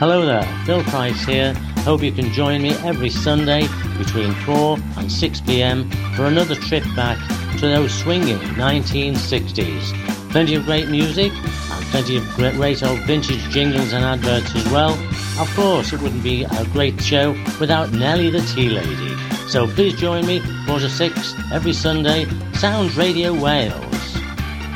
Hello there, Phil Price here. Hope you can join me every Sunday between 4 and 6 p.m. for another trip back to those swinging 1960s. Plenty of great music and plenty of great old vintage jingles and adverts as well. Of course, it wouldn't be a great show without Nellie the Tea Lady. So please join me 4 to 6 every Sunday. Sounds Radio Wales.